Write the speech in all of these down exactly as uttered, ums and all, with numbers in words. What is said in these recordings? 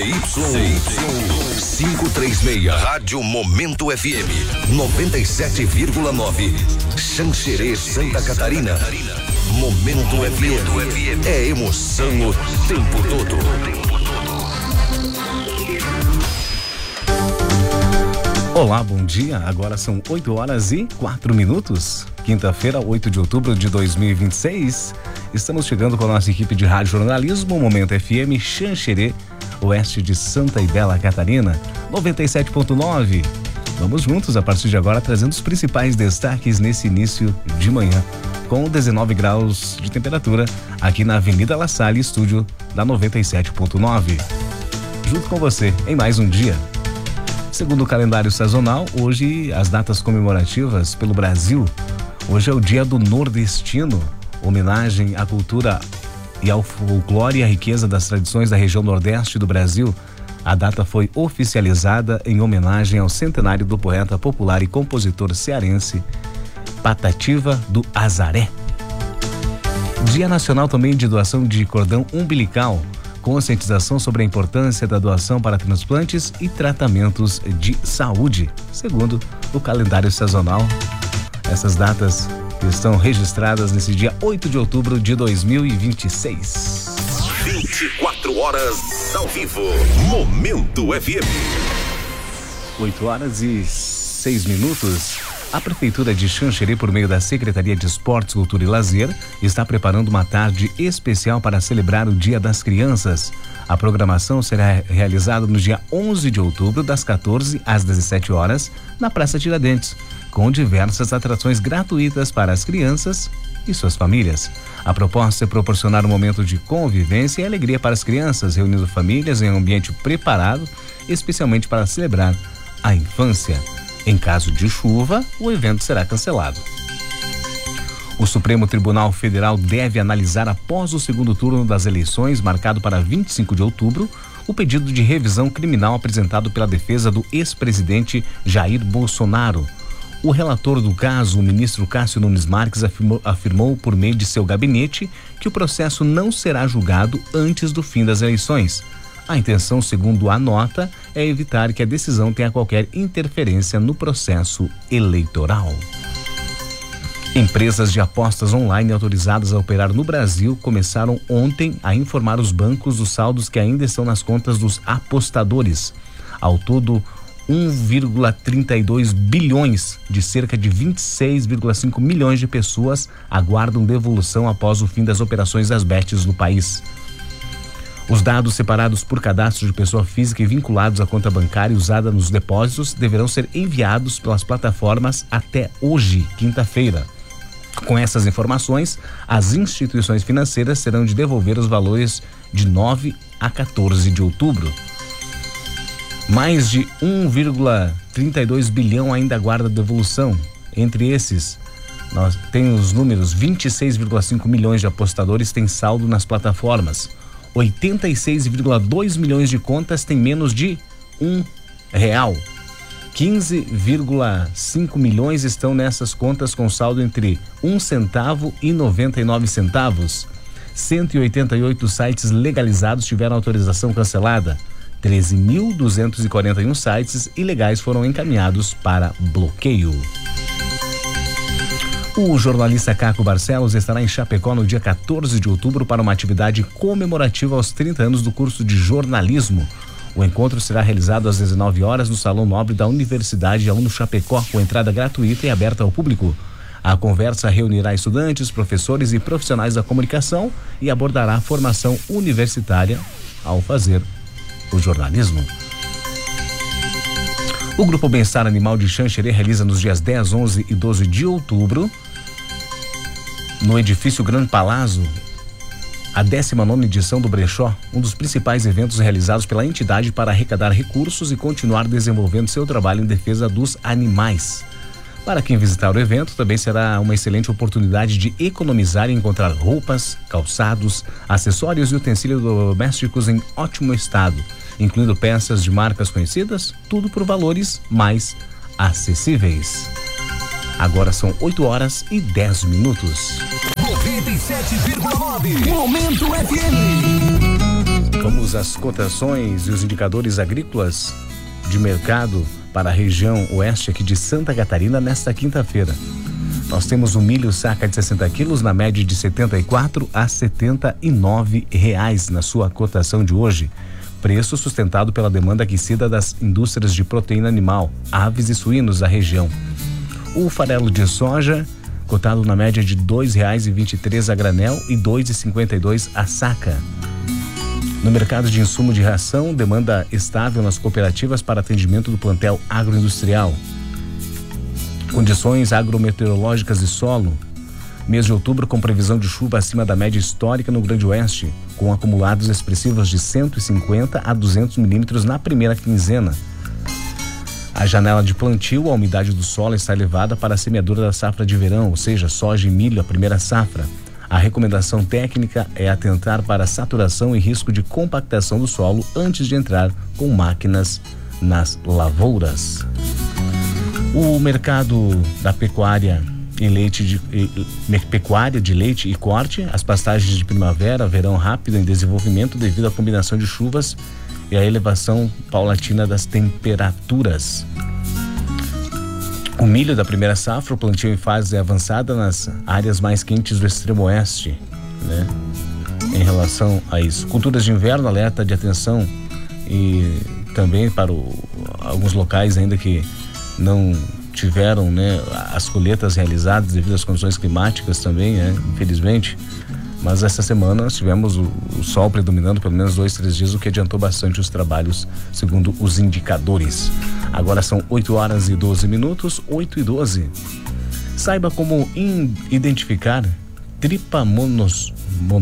Y quinhentos e trinta e seis, Rádio Momento F M noventa e sete vírgula nove, Xanxerê, Santa Catarina. Momento F M é emoção o tempo todo. Olá, bom dia. Agora são oito horas e quatro minutos. Quinta-feira, oito de outubro de dois mil e vinte e seis. Estamos chegando com a nossa equipe de rádio jornalismo, Momento F M, Xanxerê, oeste de Santa e Bela Catarina, noventa e sete ponto nove. Vamos juntos a partir de agora trazendo os principais destaques nesse início de manhã, com dezenove graus de temperatura aqui na Avenida La Salle, estúdio da noventa e sete ponto nove. Junto com você em mais um dia. Segundo o calendário sazonal, hoje as datas comemorativas pelo Brasil. Hoje é o Dia do Nordestino, homenagem à cultura e ao folclore e à riqueza das tradições da região nordeste do Brasil. A data foi oficializada em homenagem ao centenário do poeta popular e compositor cearense Patativa do Azaré. Dia Nacional também de doação de cordão umbilical, conscientização sobre a importância da doação para transplantes e tratamentos de saúde. Segundo o calendário sazonal, essas datas estão registradas nesse dia oito de outubro de dois mil e vinte e seis. vinte e quatro horas ao vivo. Momento F M. oito horas e seis minutos. A Prefeitura de Xanxerê, por meio da Secretaria de Esportes, Cultura e Lazer, está preparando uma tarde especial para celebrar o Dia das Crianças. A programação será realizada no dia onze de outubro, das quatorze às dezessete horas, na Praça Tiradentes, com diversas atrações gratuitas para as crianças e suas famílias. A proposta é proporcionar um momento de convivência e alegria para as crianças, reunindo famílias em um ambiente preparado, especialmente para celebrar a infância. Em caso de chuva, o evento será cancelado. O Supremo Tribunal Federal deve analisar, após o segundo turno das eleições, marcado para vinte e cinco de outubro, o pedido de revisão criminal apresentado pela defesa do ex-presidente Jair Bolsonaro. O relator do caso, o ministro Cássio Nunes Marques, afirmou, afirmou por meio de seu gabinete que o processo não será julgado antes do fim das eleições. A intenção, segundo a nota, é evitar que a decisão tenha qualquer interferência no processo eleitoral. Empresas de apostas online autorizadas a operar no Brasil começaram ontem a informar os bancos dos saldos que ainda estão nas contas dos apostadores. Ao todo, um vírgula trinta e dois bilhões de cerca de vinte e seis vírgula cinco milhões de pessoas aguardam devolução após o fim das operações das bets no país. Os dados separados por cadastro de pessoa física e vinculados à conta bancária usada nos depósitos deverão ser enviados pelas plataformas até hoje, quinta-feira. Com essas informações, as instituições financeiras terão de devolver os valores de nove a quatorze de outubro. Mais de um vírgula trinta e dois bilhão ainda aguarda devolução. Entre esses, nós tem os números: vinte e seis vírgula cinco milhões de apostadores têm saldo nas plataformas. oitenta e seis vírgula dois milhões de contas têm menos de um real. quinze vírgula cinco milhões estão nessas contas com saldo entre um centavo e noventa e nove centavos. cento e oitenta e oito sites legalizados tiveram autorização cancelada. treze mil duzentos e quarenta e um sites ilegais foram encaminhados para bloqueio. O jornalista Caco Barcelos estará em Chapecó no dia quatorze de outubro para uma atividade comemorativa aos trinta anos do curso de jornalismo. O encontro será realizado às dezenove horas no Salão Nobre da Universidade A U N Chapecó, com entrada gratuita e aberta ao público. A conversa reunirá estudantes, professores e profissionais da comunicação e abordará a formação universitária ao fazer o jornalismo. O Grupo Bem-Estar Animal de Xanxerê realiza nos dias dez, onze e doze de outubro, no edifício Gran Palazzo, a décima nona edição do Brechó, um dos principais eventos realizados pela entidade para arrecadar recursos e continuar desenvolvendo seu trabalho em defesa dos animais. Para quem visitar o evento, também será uma excelente oportunidade de economizar e encontrar roupas, calçados, acessórios e utensílios domésticos em ótimo estado, incluindo peças de marcas conhecidas, tudo por valores mais acessíveis. Agora são oito horas e dez minutos. noventa e sete vírgula nove Momento F M. Vamos às cotações e os indicadores agrícolas de mercado para a região oeste aqui de Santa Catarina nesta quinta-feira. Nós temos o milho saca de sessenta quilos na média de setenta e quatro a setenta e nove reais na sua cotação de hoje. Preço sustentado pela demanda aquecida das indústrias de proteína animal, aves e suínos da região. O farelo de soja cotado na média de dois reais e vinte e três a granel e dois reais e cinquenta e dois a saca. No mercado de insumo de ração, demanda estável nas cooperativas para atendimento do plantel agroindustrial. Condições agrometeorológicas de solo. Mês de outubro com previsão de chuva acima da média histórica no Grande Oeste, com acumulados expressivos de cento e cinquenta a duzentos milímetros na primeira quinzena. A janela de plantio, a umidade do solo está elevada para a semeadura da safra de verão, ou seja, soja e milho, a primeira safra. A recomendação técnica é atentar para a saturação e risco de compactação do solo antes de entrar com máquinas nas lavouras. O mercado da pecuária e leite de e, pecuária de leite e corte, as pastagens de primavera, verão rápido em desenvolvimento devido à combinação de chuvas e a elevação paulatina das temperaturas. O milho da primeira safra, o plantio em fase avançada nas áreas mais quentes do extremo oeste, né? Em relação a isso. Culturas de inverno, alerta de atenção e também para o, alguns locais ainda que não tiveram, né, as colheitas realizadas devido às condições climáticas também, né, infelizmente. Mas essa semana nós tivemos o, o sol predominando pelo menos dois, três dias, o que adiantou bastante os trabalhos, segundo os indicadores. Agora são oito horas e doze minutos, oito e doze. Saiba como in, identificar tripamonose.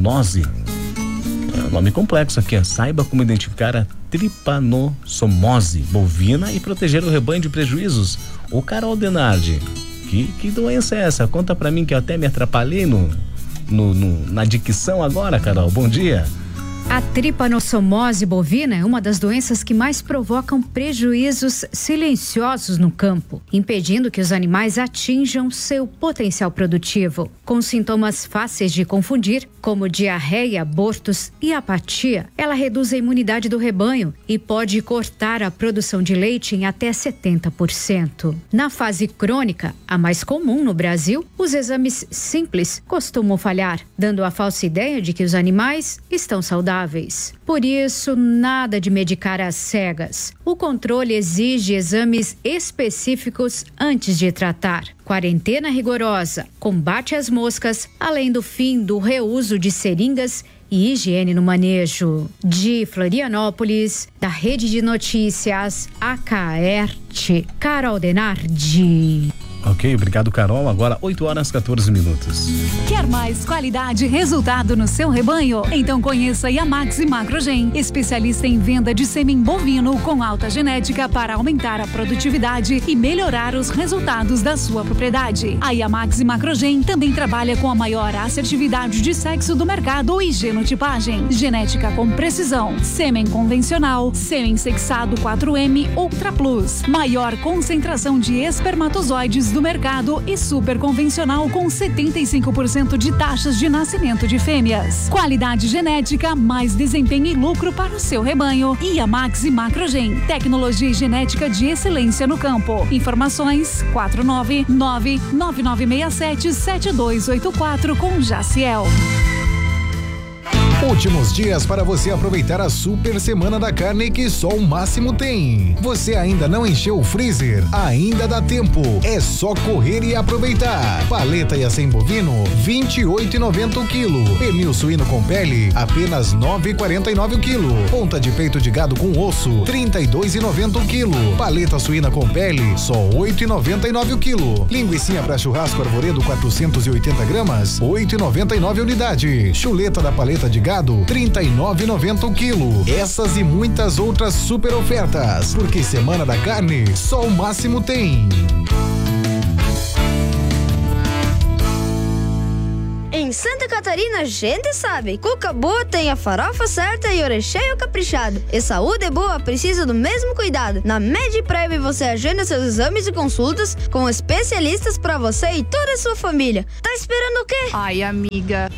É um nome complexo aqui, ó. Saiba como identificar a tripanossomose bovina e proteger o rebanho de prejuízos. Ô Carol Denardi, que, que doença é essa? Conta pra mim que eu até me atrapalhei no... No, no, na dicção agora, Carol, bom dia. A tripanossomose bovina é uma das doenças que mais provocam prejuízos silenciosos no campo, impedindo que os animais atinjam seu potencial produtivo. Com sintomas fáceis de confundir, como diarreia, abortos e apatia, ela reduz a imunidade do rebanho e pode cortar a produção de leite em até setenta por cento. Na fase crônica, a mais comum no Brasil, os exames simples costumam falhar, dando a falsa ideia de que os animais estão saudáveis. Por isso, nada de medicar às cegas. O controle exige exames específicos antes de tratar. Quarentena rigorosa, combate às moscas, além do fim do reuso de seringas e higiene no manejo. De Florianópolis, da Rede de Notícias, A K R T, Carol Denardi. Ok, obrigado, Carol. Agora oito horas e quatorze minutos. Quer mais qualidade e resultado no seu rebanho? Então conheça a Yamax Macrogen, especialista em venda de sêmen bovino com alta genética para aumentar a produtividade e melhorar os resultados da sua propriedade. A Yamax Macrogen também trabalha com a maior assertividade de sexo do mercado e genotipagem. Genética com precisão, sêmen convencional, sêmen sexado quatro M Ultra Plus, maior concentração de espermatozoides do mercado e super convencional com setenta e cinco por cento de taxas de nascimento de fêmeas. Qualidade genética, mais desempenho e lucro para o seu rebanho. Yamax Macrogen, tecnologia e genética de excelência no campo. Informações quatro nove nove nove nove seis sete sete dois oito quatro com Jaciel. Últimos dias para você aproveitar a super semana da carne que só o Máximo tem. Você ainda não encheu o freezer? Ainda dá tempo. É só correr e aproveitar. Paleta e acém bovino, vinte e oito reais e noventa centavos o quilo. Pernil suíno com pele, apenas nove reais e quarenta e nove centavos o quilo. Ponta de peito de gado com osso, trinta e dois reais e noventa centavos o quilo. Paleta suína com pele, só oito reais e noventa e nove centavos o quilo. Linguicinha para churrasco arvoredo quatrocentos e oitenta gramas, oito reais e noventa e nove centavos a unidade. Chuleta da paleta de gado, trinta e nove reais e noventa centavos o quilo. Essas e muitas outras super ofertas, porque Semana da Carne só o Máximo tem. Em Santa Catarina, a gente sabe. Cuca boa tem a farofa certa e orecheio caprichado. E saúde é boa precisa do mesmo cuidado. Na MedPrev você agenda seus exames e consultas com especialistas para você e toda a sua família. Tá esperando o quê? Ai, amiga,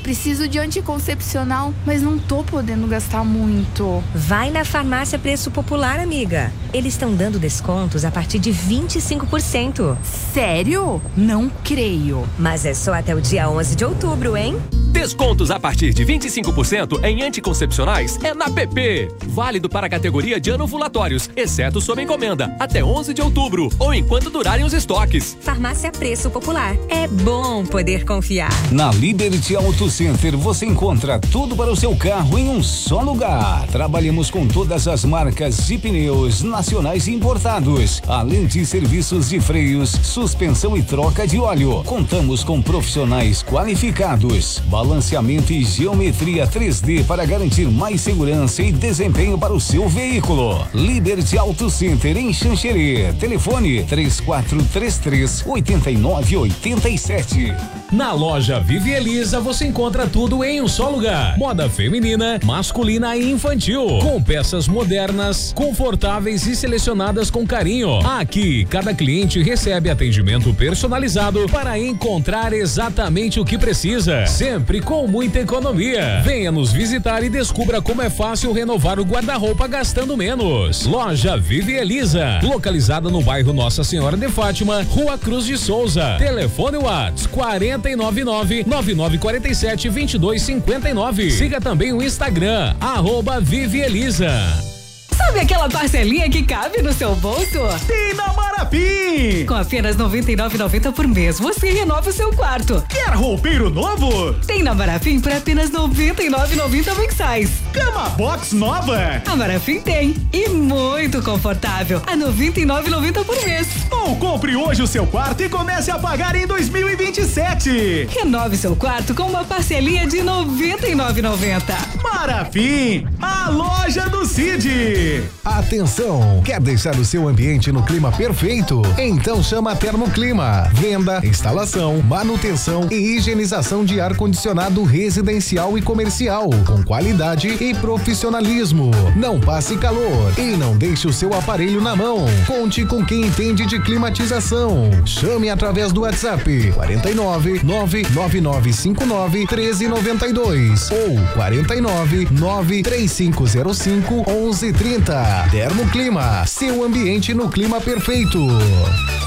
preciso de anticoncepcional, mas não tô podendo gastar muito. Vai na Farmácia Preço Popular, amiga. Eles estão dando descontos a partir de vinte e cinco por cento. Sério? Não creio. Mas é só até o dia onze de outubro, hein? Descontos a partir de vinte e cinco por cento em anticoncepcionais é na P P. Válido para a categoria de anovulatórios, exceto sob encomenda, até onze de outubro ou enquanto durarem os estoques. Farmácia Preço Popular. É bom poder confiar. Na Liberty Auto Center você encontra tudo para o seu carro em um só lugar. Trabalhamos com todas as marcas de pneus nacionais e importados, além de serviços de freios, suspensão e troca de óleo. Contamos com profissionais qualificados, balanceamento e geometria três D para garantir mais segurança e desempenho para o seu veículo. Liberty Auto Center em Xanxerê. Telefone três quatro três três, oito nove oito sete. Na loja Vivi Elisa você encontra tudo em um só lugar. Moda feminina, masculina e infantil, com peças modernas, confortáveis e selecionadas com carinho. Aqui, cada cliente recebe atendimento personalizado para encontrar exatamente o que precisa, sempre com muita economia. Venha nos visitar e descubra como é fácil renovar o guarda-roupa gastando menos. Loja Vivi Elisa, localizada no bairro Nossa Senhora de Fátima, Rua Cruz de Souza. Telefone WhatsApp quarenta e nove nove, nove nove quatro sete, vinte e dois cinquenta e nove. Siga também o Instagram, arroba Vivi Elisa. Sabe aquela parcelinha que cabe no seu bolso? Tem na Marafim! Com apenas noventa e nove reais e noventa centavos por mês, você renova o seu quarto. Quer roupeiro novo? Tem na Marafim por apenas noventa e nove reais e noventa centavos mensais. Cama box nova? A Marafim tem. E muito confortável. A noventa e nove reais e noventa centavos por mês. Ou compre hoje o seu quarto e comece a pagar em dois mil e vinte e sete. Renove seu quarto com uma parcelinha de noventa e nove reais e noventa centavos. Marafim, a loja do Cid. Atenção! Quer deixar o seu ambiente no clima perfeito? Então chama a Termoclima. Venda, instalação, manutenção e higienização de ar-condicionado residencial e comercial, com qualidade e profissionalismo. Não passe calor e não deixe o seu aparelho na mão. Conte com quem entende de climatização. Chame através do WhatsApp quarenta e nove, nove nove nove cinco nove, treze noventa e dois ou quarenta e nove, nove três cinco zero cinco, onze trinta. Termoclima, seu ambiente no clima perfeito.